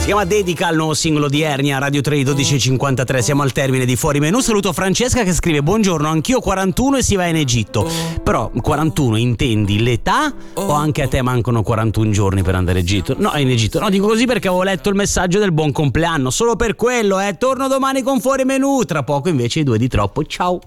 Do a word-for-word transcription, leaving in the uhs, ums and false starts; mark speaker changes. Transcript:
Speaker 1: chiama Dedica, al nuovo singolo di Ernia, Radio tre dodici e cinquantatré. Siamo al termine di Fuori Menù. Saluto Francesca che scrive: buongiorno, anch'io quarantuno e si va in Egitto. Però quarantuno intendi l'età o anche a te mancano quarantuno giorni per andare in Egitto? No, in Egitto. No, dico così perché avevo letto il messaggio del buon compleanno. Solo per quello, eh. Torno domani con Fuori Menù. Tra poco invece i due di troppo. Ciao.